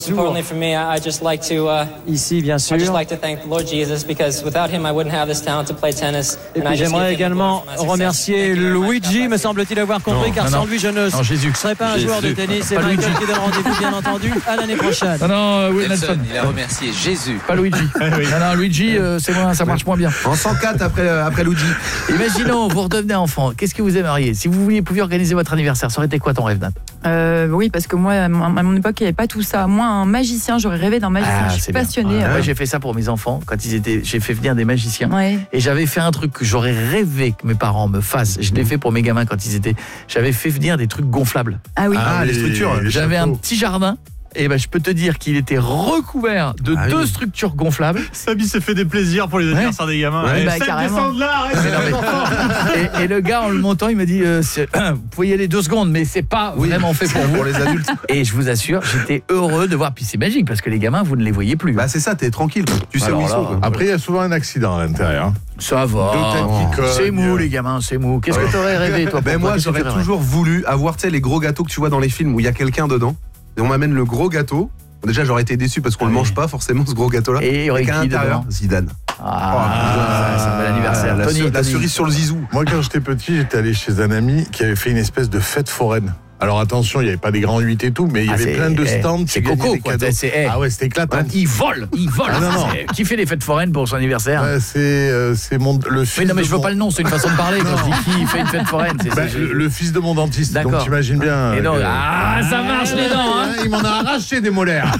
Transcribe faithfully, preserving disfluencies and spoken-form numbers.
Importantly for me, I just like to uh, ici bien sûr. I just like to thank the Lord Jesus because without him I wouldn't have this talent to play tennis. Et puis j'aimerais également remercier Luigi, me semble-t-il avoir compris, non, car non, sans lui je ne non, Jésus. serais pas un Jésus. joueur de tennis. C'est Pas Michael Luigi. qui donne rendez-vous bien entendu à l'année prochaine. Non, non, euh, oui, Nelson, Nelson. il a remercié Jésus. Pas Luigi. Non, non, Luigi, euh, c'est moins, ça marche moins bien. En cent quatre après, euh, après Luigi. Imaginons, vous redevenez enfant. Qu'est-ce que vous aimeriez? Si vous vouliez pouviez organiser votre anniversaire, ça aurait été quoi ton rêve, Nat? Euh, oui, parce que moi, à mon à mon époque, il n'y avait pas tout ça. Moi, un magicien, j'aurais rêvé d'un magicien. Ah, je suis c'est bien. passionnée. Ouais, euh, moi, j'ai fait ça pour mes enfants quand ils étaient. J'ai fait venir des magiciens. Ouais. Et j'avais fait un truc que j'aurais rêvé que mes parents me fassent. Je l'ai fait pour mes gamins quand ils étaient. J'avais fait venir des trucs gonflables. Ah oui. Ah, les structures. J'avais un petit jardin. Et ben je peux te dire qu'il était recouvert de Ah, deux oui. structures gonflables. Sabi s'est fait des plaisirs pour les anniversaires des gamins. Ouais. Allez, Bah, Seb, carrément. descends de là, arrête, c'est des enfants. Et, et le gars en le montant, il m'a dit euh, c'est- vous pouvez y aller deux secondes, mais c'est pas Oui, vraiment fait pour vous. pour les adultes. Et je vous assure, j'étais heureux de voir. Puis c'est magique parce que les gamins, vous ne les voyez plus. Bah c'est ça, t'es tranquille. Tu sais Alors où ils là, sont. quoi. Après, il y a souvent un accident à l'intérieur. hein. Ça va. Deux têtes qui cognent. C'est mou les gamins, c'est mou. Qu'est-ce que t'aurais rêvé toi? Ben pour moi toi, qu'est-ce que j'aurais tu rêverais? toujours voulu avoir tu sais les gros gâteaux que tu vois dans les films où il y a quelqu'un dedans. Et on m'amène le gros gâteau. Bon, déjà j'aurais été déçu parce qu'on Ah le oui. mange pas forcément ce gros gâteau là. Et il y aurait qu'à qui l'intérieur, dedans? Zidane. Ah, c'est un bel anniversaire. La, Tony, cer- la Tony. cerise sur le zizou. Moi, quand j'étais petit, j'étais allé chez un ami qui avait fait une espèce de fête foraine. Alors attention, il n'y avait pas des grands huit et tout, mais il y Ah, avait c'est- plein de eh, stands. c'est qui gagnaient coco, des quoi. cadeaux. C'est- eh. Ah ouais, c'était éclatant. Il vole, il vole. Ah, non, non. C'est- Qui fait des fêtes foraines pour son anniversaire? Ouais, c'est euh, c'est mon le fils. Oui, non, mais de je veux mon- pas le nom, c'est une façon de parler. Quand je dis qui fait une fête foraine, c'est Bah, c'est- le, le fils de mon dentiste. D'accord. Donc t'imagines bien. Et non, euh, ah, ça marche les dents, hein. Il m'en a arraché des molaires.